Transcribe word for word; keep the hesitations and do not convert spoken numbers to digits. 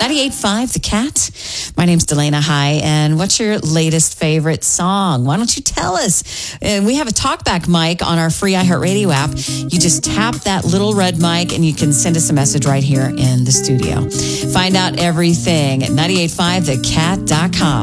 ninety-eight point five The Cat. My name's Delana High, and what's your latest favorite song? Why don't you tell us? Uh, we have a talkback mic on our free iHeartRadio app. You just tap that little red mic, and you can send us a message right here in the studio. Find out everything at ninety-eight point five the cat dot com.